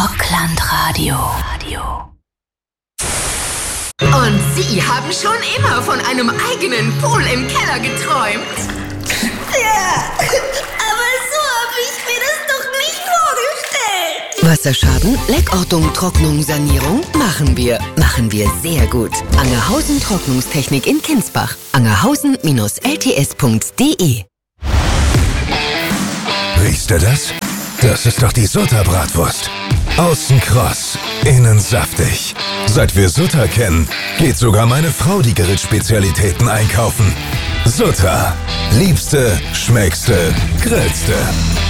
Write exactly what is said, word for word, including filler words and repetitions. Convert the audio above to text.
Rockland-Radio. Und Sie haben schon immer von einem eigenen Pool im Keller geträumt? Ja, aber so habe ich mir das doch nicht vorgestellt. Wasserschaden, Leckortung, Trocknung, Sanierung? Machen wir. Machen wir sehr gut. Angerhausen Trocknungstechnik in Kinsbach. angerhausen L T S Punkt D E. Riechst du das? Das ist doch die Sutta-Bratwurst. Außen kross, innen saftig. Seit wir Sutta kennen, geht sogar meine Frau die Grillspezialitäten einkaufen. Sutta. Liebste, schmeckste, grillste.